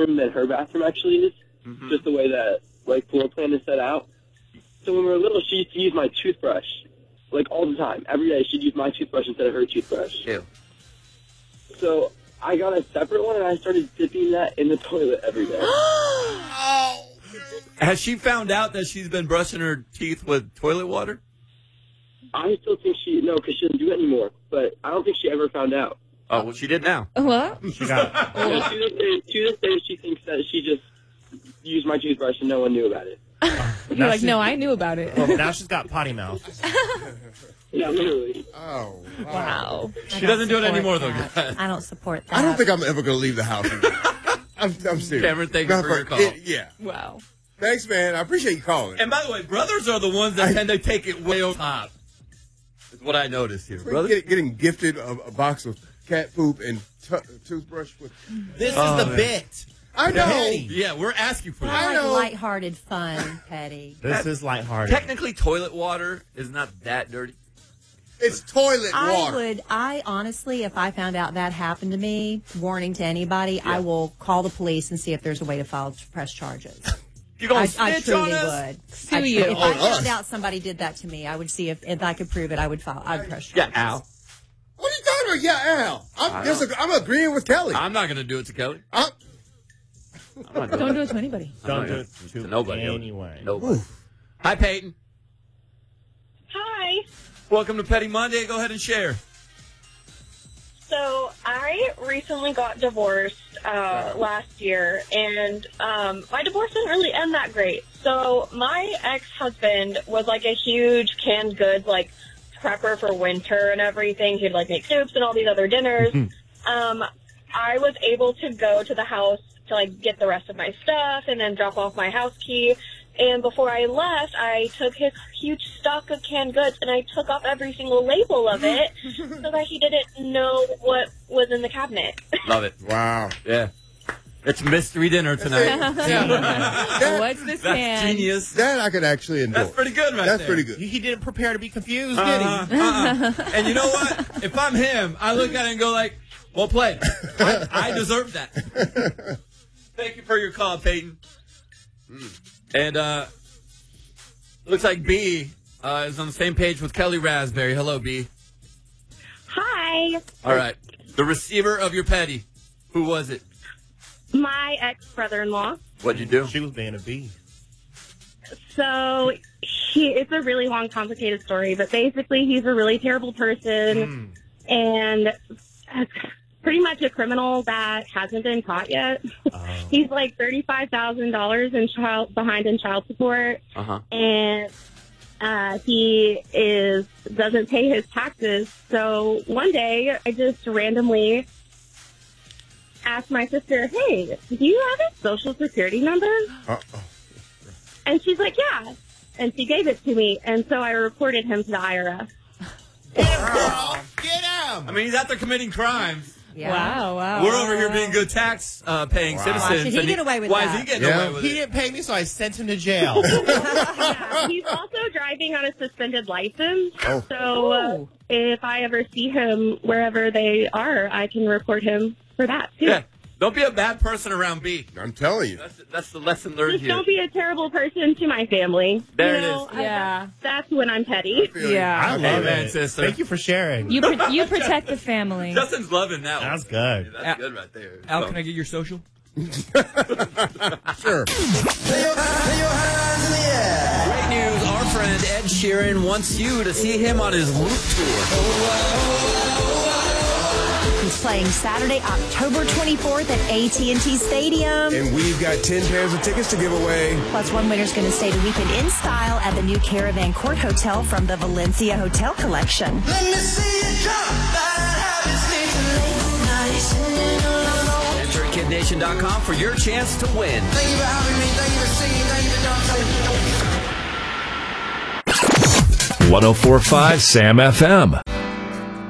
bathroom than her bathroom actually is. Mm-hmm. Just the way that, like, floor plan is set out. So when we were little, she used to use my toothbrush, like, all the time. Every day she'd use my toothbrush instead of her toothbrush. Ew. So I got a separate one, and I started dipping that in the toilet every day. Oh. Has she found out that she's been brushing her teeth with toilet water? I still think because she doesn't do it anymore, but I don't think she ever found out. Oh, well, she did now. What? To this day, she thinks that she just used my toothbrush and no one knew about it. You're like, no, I knew about it. Well, now she's got potty mouth. Yeah, literally. Oh, Wow. She doesn't do it anymore, though, guys. I don't support that. I don't think I'm ever going to leave the house again. I'm serious. Cameron, thank you for your call. Yeah. Wow. Thanks, man. I appreciate you calling. And by the way, brothers are the ones that tend to take it way over top. Is what I noticed here. Getting gifted a box of cat poop and toothbrush with. This is the bit. I know. Petty. Yeah, we're asking for I that. like lighthearted fun, Petty. This is lighthearted. Technically, toilet water is not that dirty. It's toilet water. I honestly, if I found out that happened to me, warning to anybody, I will call the police and see if there's a way to press charges. You're going to I snitch truly on us? would. Sue you. If I found out somebody did that to me, I would see if I could prove it. I'd press charges. Yeah, Al. What are you talking about? Yeah, Al. I'm agreeing with Kelly. I'm not going to do it to Kelly. Don't do it to anybody. Don't do it to nobody. Anyway. Nobody. Hi, Peyton. Hi. Welcome to Petty Monday. Go ahead and share. So I recently got divorced last year, and my divorce didn't really end that great. So my ex-husband was like a huge canned goods, like, prepper for winter and everything. He'd, like, make soups and all these other dinners. I was able to go to the house to, like, get the rest of my stuff and then drop off my house key. And before I left, I took his huge stock of canned goods and I took off every single label of it so that he didn't know what was in the cabinet. Love it. Wow. Yeah. It's mystery dinner tonight. What's this That's can? genius. That I could actually endorse. That's pretty good right That's there. pretty good. He didn't prepare to be confused, did he? And you know what? If I'm him, I look at it and go like, well played. I deserve that. Thank you for your call, Peyton. And looks like B is on the same page with Kelly Raspberry. Hello, B. Hi. All right. The receiver of your petty. Who was it? My ex-brother-in-law. What'd you do? She was being a bee. So it's a really long, complicated story, but basically he's a really terrible person and pretty much a criminal that hasn't been caught yet. He's like $35,000 behind in child support, and he doesn't pay his taxes. So one day I just randomly asked my sister, "Hey, do you have his social security number?" And she's like, "Yeah." And she gave it to me, and so I reported him to the IRS. Get him! I mean, he's out there committing crimes. Yeah. Wow. We're over here being good tax-paying citizens. Why should he get away with Why that? is he getting away with He it? didn't pay me, so I sent him to jail. Yeah, he's also driving on a suspended license. So if I ever see him wherever they are, I can report him for that, too. Yeah. Don't be a bad person around B. I'm telling you. That's the lesson learned Just here. don't be a terrible person to my family. There You it know, is. Yeah. That's when I'm petty. Yeah. I love Amen, it. sister. Thank you for sharing. You protect the family. Justin's loving that one. That's good. That's good right there. Al, can I get your social? Sure. Great news. Our friend Ed Sheeran wants you to see him on his Loop Tour. He's playing Saturday, October 24th at AT&T Stadium. And we've got 10 pairs of tickets to give away. Plus, one winner's going to stay the weekend in style at the new Caravan Court Hotel from the Valencia Hotel Collection. Let me see you drop that habit, stay till late nights. Enter at KidNation.com for your chance to win. Thank you for having me. Thank you for singing. Thank you for dancing. 104.5 Sam FM.